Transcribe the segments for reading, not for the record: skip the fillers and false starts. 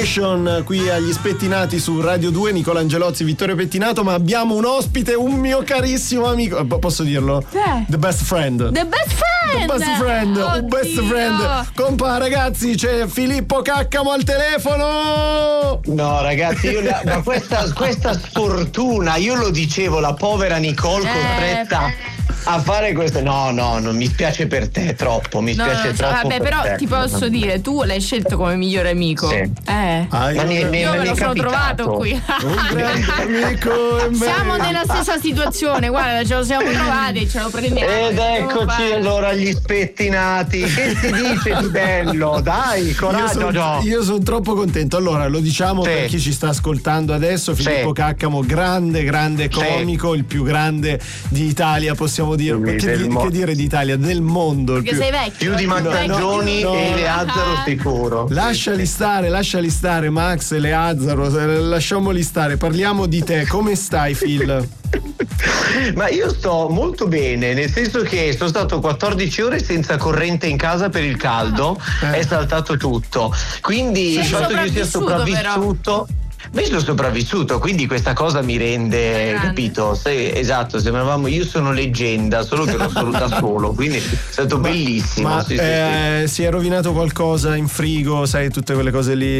Qui agli Spettinati su Radio 2, Nicola Angelozzi, Vittorio Pettinato, ma abbiamo un ospite, un mio carissimo amico, posso dirlo? The best friend. The best friend. The best friend. Un best friend. Compa, ragazzi, c'è Filippo Caccamo al telefono. No, ragazzi, ma questa sfortuna, io lo dicevo, la povera Nicole costretta a fare questo. No, non mi spiace per te, troppo. Mi spiace troppo. Vabbè, però te. ti posso dire, tu l'hai scelto come migliore amico. Sì. Ma io me lo sono trovato qui. Un grande amico. Siamo nella stessa situazione, guarda, ce lo siamo trovati, ce lo prendiamo. Ed eccoci allora gli Spettinati. Che si dice di bello? Dai, coraggio. Io sono troppo contento. Allora, lo diciamo per chi ci sta ascoltando adesso. Filippo Caccamo, grande comico, il più grande d'Italia, possiamo dire. Che dire d'Italia? Del mondo. Perché sei vecchio. Più di Mattagioni e Leazzaro sicuro. Lasciali stare, Max e Leazzaro, lasciamoli stare. Parliamo di te. Come stai, Phil? Ma io sto molto bene, nel senso che sono stato 14 ore senza corrente in casa per il caldo, è saltato tutto. Quindi il fatto che io sia sopravvissuto. Beh, sono sopravvissuto, quindi questa cosa mi rende, capito? Esatto, sembravamo, io sono leggenda, solo che l'ho solo da solo, quindi è stato bellissimo. Ma si è rovinato qualcosa in frigo, sai, tutte quelle cose lì?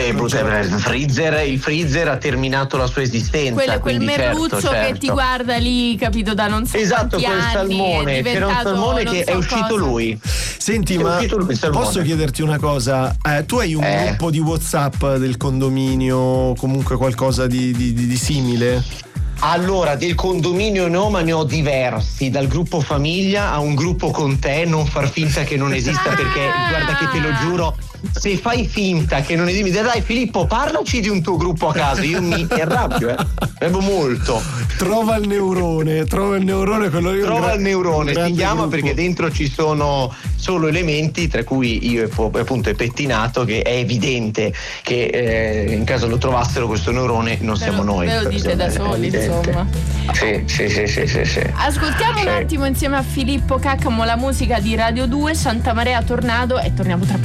Il freezer ha terminato la sua esistenza. Quel merluzzo certo. che ti guarda lì, capito, da non so esatto, quanti quel salmone, c'era un salmone che è uscito lui. Senti, ma posso chiederti una cosa? Tu hai un gruppo di WhatsApp del condominio, comunque qualcosa di simile? Allora, del condominio no, ma ne ho diversi, dal gruppo famiglia a un gruppo con te, non far finta che non esista, perché guarda che te lo giuro, se fai finta che non esiste, dai Filippo, parlaci di un tuo gruppo a caso, io mi arrabbio, arrabbio molto. Trova il neurone, quello lì. Trova il neurone, si chiama gruppo. Perché dentro ci sono solo elementi, tra cui io appunto e Pettinato, che è evidente che in caso lo trovassero questo neurone non siamo noi. Ve lo dite da soli, insomma. Sì. Ascoltiamo un attimo insieme a Filippo Caccamo la musica di Radio 2, Santa Maria Tornado, e torniamo tra poco.